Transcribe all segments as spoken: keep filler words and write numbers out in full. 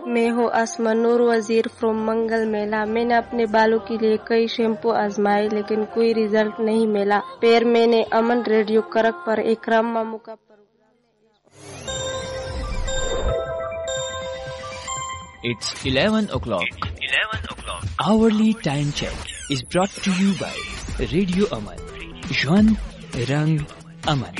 मैं हूँ आसमा नूर वजीर फ्रॉम मंगल मेला। मैंने अपने बालों के लिए कई शैम्पू आजमाए लेकिन कोई रिजल्ट नहीं मिला। फिर मैंने अमन रेडियो करक पर इकराम मामू का It's eleven o'clock. eleven o'clock. Hourly time check is brought to you by Radio Aman. Jwan Rang Aman.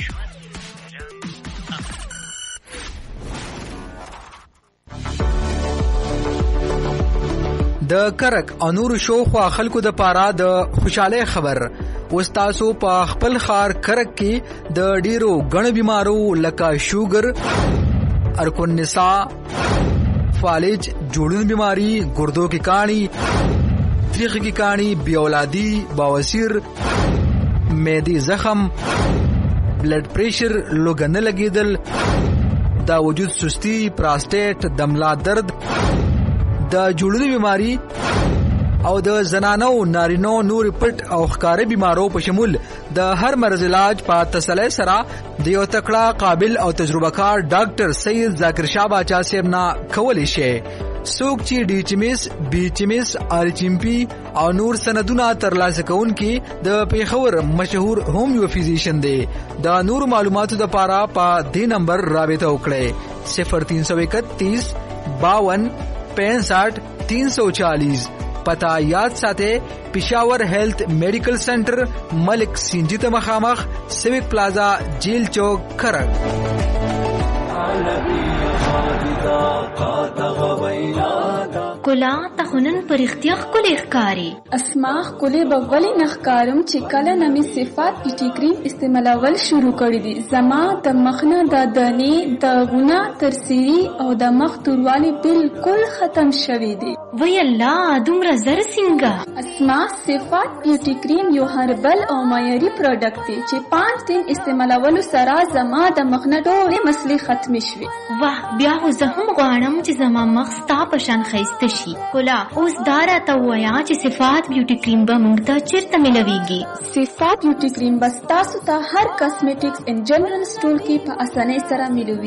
د کرک انور شو خو خلکو د پاره د خوشاله خبر وستاسو په خپل خار کرک کې د ډیرو غن بیمارو لکه شوګر ارکون نساء فالج جوړون بیماری ګردو کی کانی تریخ کی کانی بی اولادی بواسیر معدی زخم بلڈ پریشر لوګن لګیدل دا وجود سستی پراسټیټ دملا درد د جوړونی بیماری او د زنانو نارینو نور پټ او ښکارې بیمارو په شمول د هر مرض علاج په تسلی سره د یو تکړه قابل او تجربه کار ډاکټر سید ذاکر شاه باچا صاحب نه کولی شي څوک چې ډي چمیس بي چمیس آر چمپي او نور سندونه ترلاسه کوونکي د پیښور مشهور هومیو فزیشن دی د نور معلوماتو لپاره په دې نمبر رابطه وکړئ صفر تین سو اکتیس باون پینسٹھ تین سو چالیس پتا یاد ساته پشاور هیلث میډیکل سنټر ملک سینجیت مخامخ سیوک پلازا جیل چوک کرک کلا تخنن پر اختیار کل اخکاری اسماخ کلی بولی نخکارم چې کله نمی صفات پیټی کریم استعمالول شروع کړی دي زما د مخنه د دانې د غنا ترسيري او د مخ توروالی بالکل ختم شوی دي وی الله دومره زر څنګه اسما صفات پیټی کریم یو هربل او معیاري پروډکټ دی چې پانچ دن استعمالول سره زما د مخنه ټولې مسلې ختم شوي واه بیا خو زه هم غواړم چې زما مخ ستا په شان ښایسته شي کلا اوس دا راته ووایه چې صفات بیوټي کریم به موږ ته چېرته میلویږي صفات بیوټي کریم به ستاسو ته هر کاسمیټکس ان جنرل سټور کې په اسانۍ سره میلوي